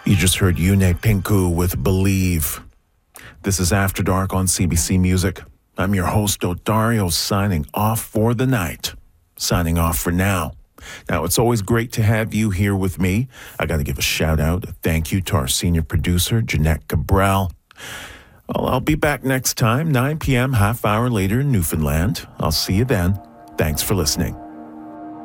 You just heard Yune Pinku with Believe. This is After Dark on CBC Music. I'm your host, Odario, signing off for the night. Signing off for now. Now, it's always great to have you here with me. I got to give a shout out, a thank you to our senior producer, Jeanette Cabral. Well, I'll be back next time, 9 p.m., half hour later in Newfoundland. I'll see you then. Thanks for listening.